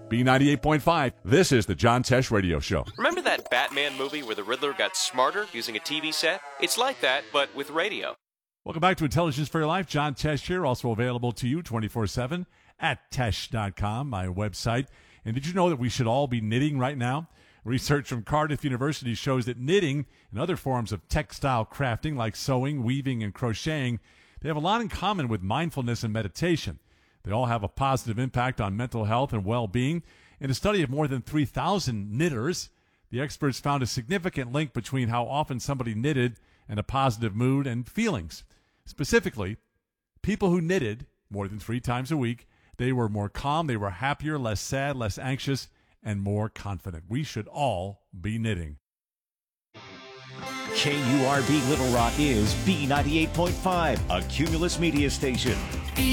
B98.5, this is the John Tesh Radio Show. Remember that Batman movie where the Riddler got smarter using a TV set? It's like that, but with radio. Welcome back to Intelligence for Your Life. John Tesh here, also available to you 24/7 at Tesh.com, my website. And did you know that we should all be knitting right now? Research from Cardiff University shows that knitting and other forms of textile crafting like sewing, weaving, and crocheting, they have a lot in common with mindfulness and meditation. They all have a positive impact on mental health and well-being. In a study of more than 3,000 knitters, the experts found a significant link between how often somebody knitted and a positive mood and feelings. Specifically, people who knitted more than 3 times a week, they were more calm, they were happier, less sad, less anxious, and more confident. We should all be knitting. KURB Little Rock is B98.5, a Cumulus media station.